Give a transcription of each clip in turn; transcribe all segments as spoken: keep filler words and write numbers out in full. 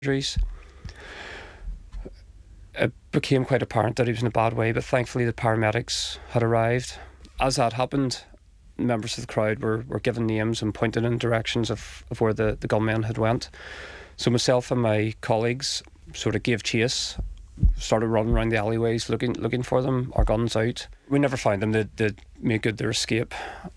injuries. It became quite apparent that he was in a bad way, but thankfully the paramedics had arrived. As that happened, members of the crowd were, were given names and pointed in directions of, of where the, the gunmen had went. So myself and my colleagues sort of gave chase, started running around the alleyways looking looking for them, our guns out. We never found them. They they made good their escape.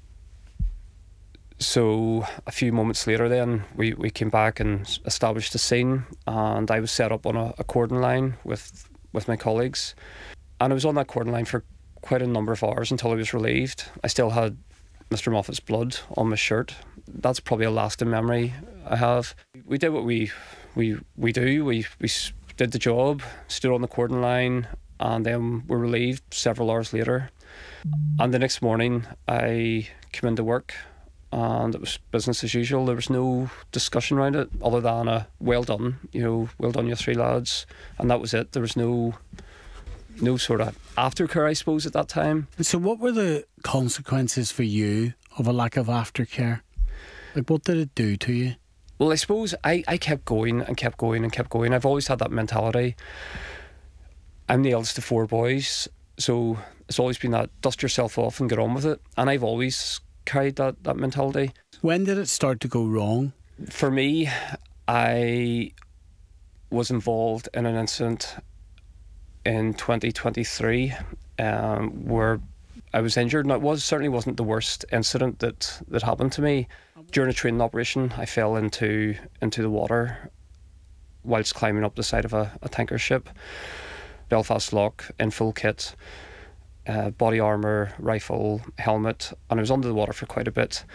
So a few moments later then, we, we came back and established a scene, and I was set up on a, a cordon line with, with my colleagues. And I was on that cordon line for quite a number of hours until I was relieved. I still had Mister Moffat's blood on my shirt. That's probably a lasting memory I have. We did what we we we do. We we did the job, stood on the cordon line, and then were relieved several hours later. And the next morning, I came into work, and it was business as usual. There was no discussion around it other than a well done, you know, well done you three lads, and that was it. There was no no sort of aftercare, I suppose, at that time. So what were the consequences for you of a lack of aftercare? Like, what did it do to you? Well, I suppose I, I kept going and kept going and kept going. I've always had that mentality. I'm the eldest of four boys, so it's always been that dust yourself off and get on with it. And I've always carried that, that mentality. When did it start to go wrong? For me, I was involved in an incident in twenty twenty-three um, where I was injured, and it was certainly wasn't the worst incident that, that happened to me. During a training operation, I fell into into the water whilst climbing up the side of a, a tanker ship. Belfast Lock, in full kit, uh, body armour, rifle, helmet, and I was under the water for quite a bit.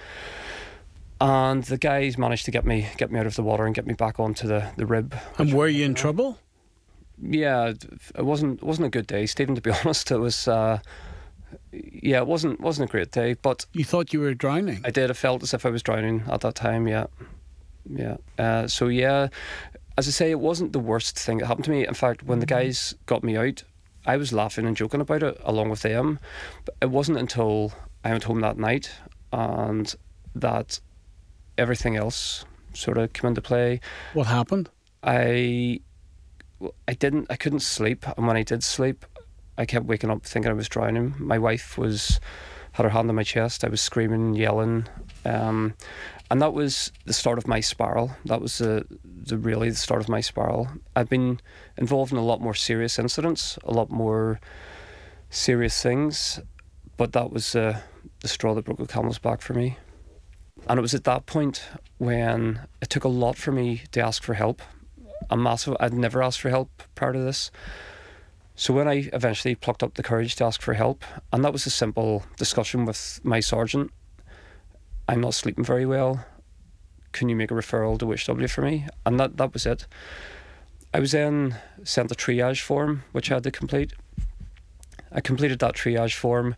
And the guys managed to get me get me out of the water and get me back onto the, the rib. And were you in trouble? Yeah, it wasn't it wasn't a good day, Stephen, to be honest. It was uh, yeah, it wasn't wasn't a great day, but you thought you were drowning? I did. I felt as if I was drowning at that time, yeah. Yeah. Uh, so yeah, as I say, it wasn't the worst thing that happened to me. In fact, when the guys got me out, I was laughing and joking about it along with them. But it wasn't until I went home that night and that everything else sort of came into play. What happened? I I didn't I couldn't sleep, and when I did sleep, I kept waking up thinking I was drowning. My wife was had her hand on my chest. I was screaming, yelling, um, and that was the start of my spiral. That was the, the really the start of my spiral. I've been involved in a lot more serious incidents, a lot more serious things, but that was uh, the straw that broke the camel's back for me. And it was at that point when it took a lot for me to ask for help. A massive. I'd never asked for help prior to this. So when I eventually plucked up the courage to ask for help, and that was a simple discussion with my sergeant. I'm not sleeping very well. Can you make a referral to H W for me? And that, that was it. I was then sent a triage form, which I had to complete. I completed that triage form,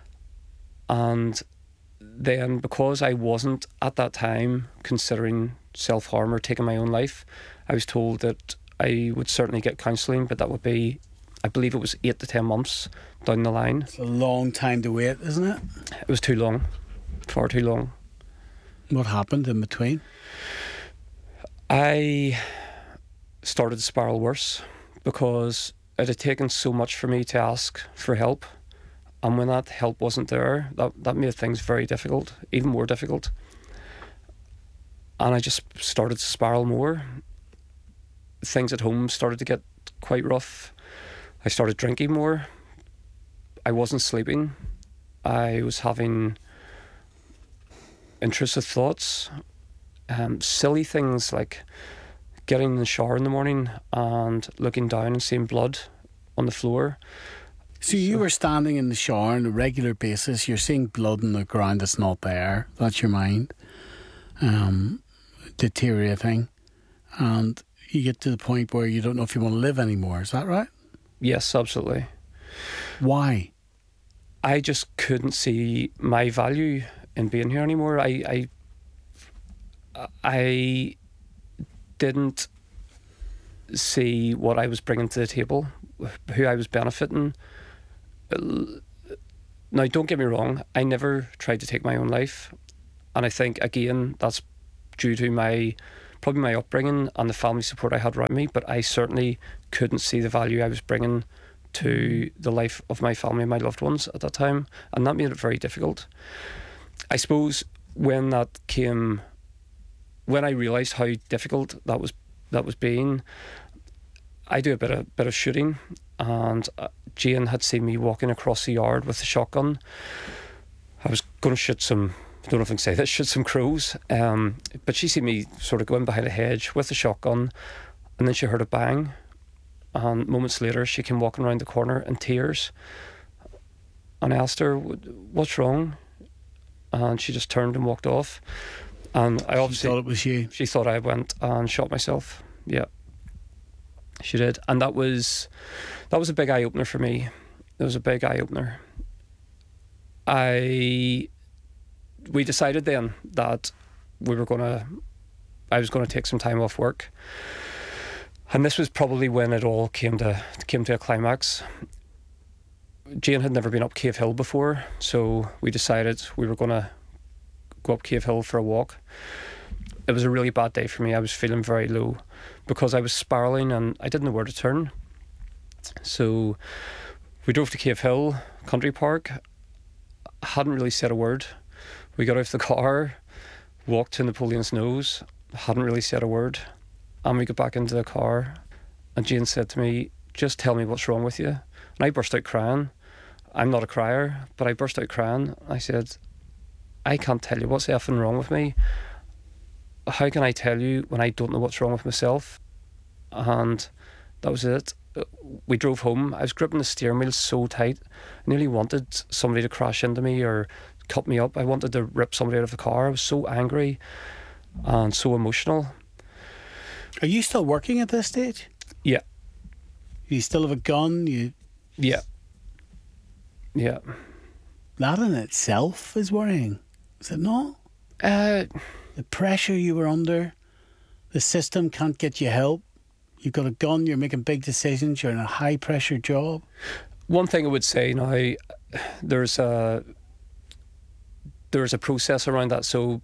and then because I wasn't at that time considering self-harm or taking my own life, I was told that I would certainly get counselling, but that would be, I believe it was eight to ten months down the line. It's a long time to wait, isn't it? It was too long, far too long. What happened in between? I started to spiral worse because it had taken so much for me to ask for help, and when that help wasn't there, that, that made things very difficult, even more difficult. And I just started to spiral more. Things at home started to get quite rough. I started drinking more. I wasn't sleeping. I was having intrusive thoughts, um, silly things like getting in the shower in the morning and looking down and seeing blood on the floor. So you so, were standing in the shower on a regular basis, you're seeing blood on the ground that's not there, that's your mind, um, deteriorating, and you get to the point where you don't know if you want to live anymore, is that right? Yes, absolutely. Why? I just couldn't see my value in being here anymore. I I, I didn't see what I was bringing to the table, who I was benefiting. Now, don't get me wrong, I never tried to take my own life, and I think, again, that's due to my probably my upbringing and the family support I had around me, but I certainly couldn't see the value I was bringing to the life of my family and my loved ones at that time, and that made it very difficult. I suppose when that came, when I realised how difficult that was that was being, I do a bit of bit of shooting, and uh, Jane had seen me walking across the yard with a shotgun. I was going to shoot some, I don't know if I can say this, shoot some crows, um, but she seen me sort of going behind a hedge with a shotgun, and then she heard a bang, and moments later she came walking around the corner in tears, and I asked her, "What's wrong?" And she just turned and walked off. And I obviously She thought it was you. She thought I went and shot myself. Yeah, she did, and that was that was a big eye opener for me. It was a big eye opener. I we decided then that we were gonna. I was going to take some time off work, and this was probably when it all came to came to a climax. Jane had never been up Cave Hill before, so we decided we were going to go up Cave Hill for a walk. It was a really bad day for me. I was feeling very low because I was spiralling and I didn't know where to turn. So we drove to Cave Hill Country Park. I hadn't really said a word. We got out of the car, walked to Napoleon's Nose, hadn't really said a word. And we got back into the car and Jane said to me, "Just tell me what's wrong with you." And I burst out crying. I'm not a crier, but I burst out crying. I said, "I can't tell you what's effing wrong with me. How can I tell you when I don't know what's wrong with myself?" And that was it. We drove home. I was gripping the steering wheel so tight. I nearly wanted somebody to crash into me or cut me up. I wanted to rip somebody out of the car. I was so angry and so emotional. Are you still working at this stage? Yeah. You still have a gun? You Yeah. Yeah. That in itself is worrying, is it not? Uh, The pressure you were under, the system can't get you help. You've got a gun, you're making big decisions, you're in a high pressure job. one thing I would say now, there's a there's a process around that. So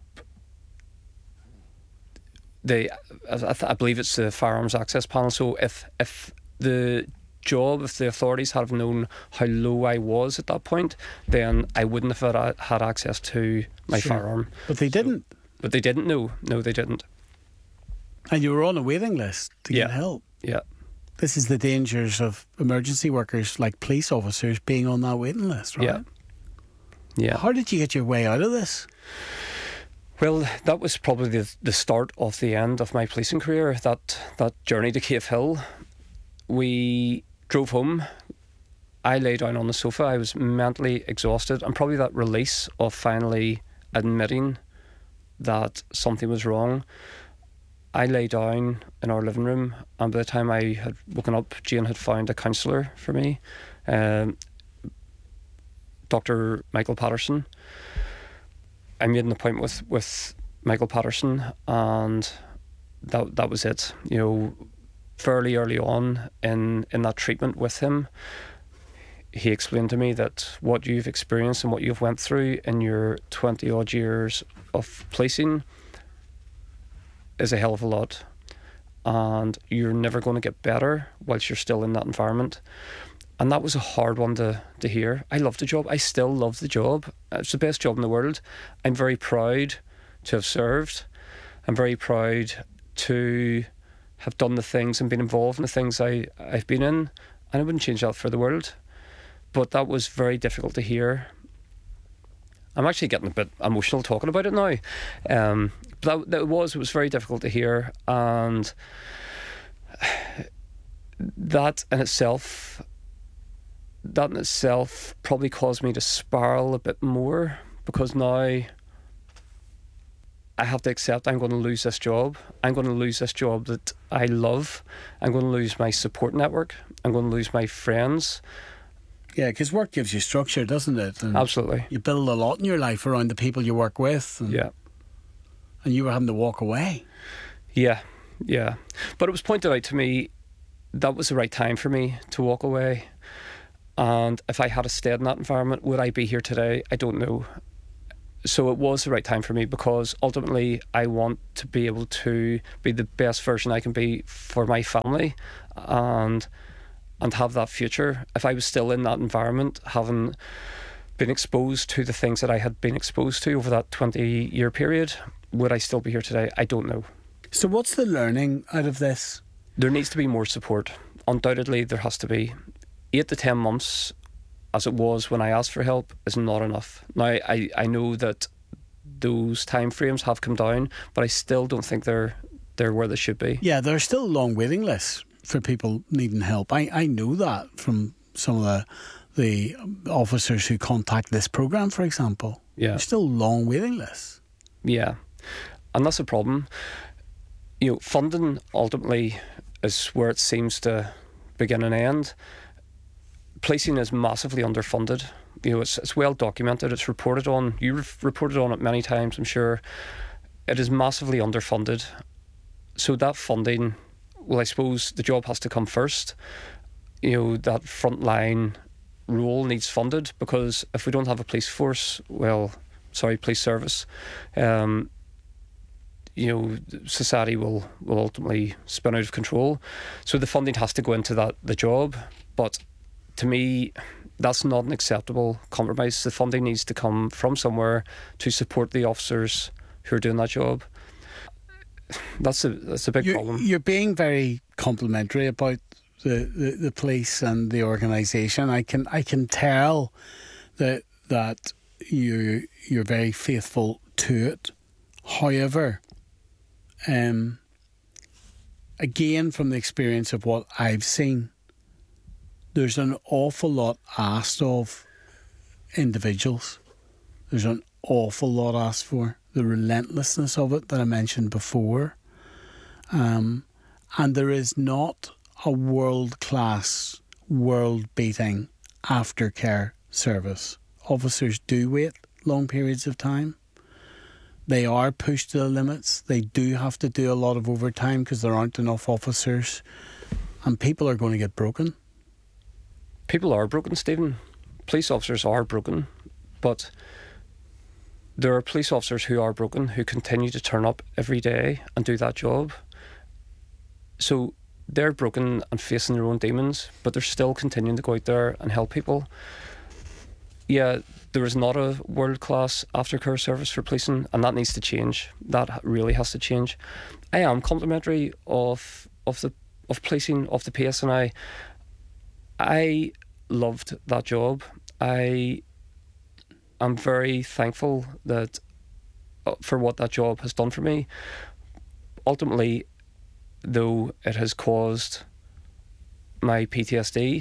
they, I, th- I believe it's the Firearms Access Panel. So if if the job, if the authorities had have known how low I was at that point, then I wouldn't have had, had access to my Sure. firearm. But they didn't. But they didn't know. No, they didn't. And you were on a waiting list to Yeah. get help. Yeah. This is the dangers of emergency workers like police officers being on that waiting list, right? Yeah. Yeah. How did you get your way out of this? Well, that was probably the, the start of the end of my policing career, that, that journey to Cave Hill. We drove home. I lay down on the sofa. I was mentally exhausted, and probably that release of finally admitting that something was wrong. I lay down in our living room, and by the time I had woken up, Jane had found a counsellor for me, um, Doctor Michael Patterson. I made an appointment with, with Michael Patterson, and that that was it. You know, fairly early on in, in that treatment with him, he explained to me that what you've experienced and what you've went through in your twenty odd years of policing is a hell of a lot, and you're never going to get better whilst you're still in that environment. And that was a hard one to, to hear. I loved the job. I still love the job. It's the best job in the world. I'm very proud to have served. I'm very proud to have done the things and been involved in the things I, I've been in, and I wouldn't change that for the world. But that was very difficult to hear. I'm actually getting a bit emotional talking about it now. Um, but that, that was, it was very difficult to hear, and that in itself, that in itself probably caused me to spiral a bit more, because now I have to accept I'm going to lose this job. I'm going to lose this job that I love. I'm going to lose my support network. I'm going to lose my friends. Yeah, because work gives you structure, doesn't it? And Absolutely. you build a lot in your life around the people you work with. And, Yeah. and you were having to walk away. Yeah, yeah. But it was pointed out to me that was the right time for me to walk away. And if I had stayed in that environment, would I be here today? I don't know. So it was the right time for me, because ultimately I want to be able to be the best version I can be for my family, and and have that future. If I was still in that environment, having been exposed to the things that I had been exposed to over that twenty year period, would I still be here today? I don't know. So what's the learning out of this? There needs to be more support. Undoubtedly, there has to be. Eight to ten months, as it was when I asked for help, is not enough. Now, I, I know that those timeframes have come down, but I still don't think they're they're where they should be. Yeah, there are still long waiting lists for people needing help. I, I know that from some of the the officers who contact this programme, for example. Yeah. There's still long waiting lists. Yeah, and that's a problem. You know, funding ultimately is where it seems to begin and end. Policing is massively underfunded. You know, it's it's well documented. It's reported on. You've reported on it many times, I'm sure. It is massively underfunded. So that funding, well, I suppose the job has to come first. You know, that frontline role needs funded, because if we don't have a police force, well, sorry, police service, um, you know, society will, will ultimately spin out of control. So the funding has to go into that the job. But to me, that's not an acceptable compromise. The funding needs to come from somewhere to support the officers who are doing that job. That's a that's a big you're, problem. You're being very complimentary about the, the, the police and the organisation. I can I can tell that that you you're very faithful to it. However, um, again, from the experience of what I've seen, there's an awful lot asked of individuals. There's an awful lot asked for. The relentlessness of it that I mentioned before. Um, and there is not a world-class, world-beating aftercare service. Officers do wait long periods of time. They are pushed to the limits. They do have to do a lot of overtime because there aren't enough officers. And people are going to get broken. People are broken, Stephen. Police officers are broken. But there are police officers who are broken, who continue to turn up every day and do that job. So they're broken and facing their own demons, but they're still continuing to go out there and help people. Yeah, there is not a world-class aftercare service for policing, and that needs to change. That really has to change. I am complimentary of of the of policing, of the P S N I. I loved that job. I I'm very thankful that uh, for what that job has done for me. Ultimately, though, it has caused my P T S D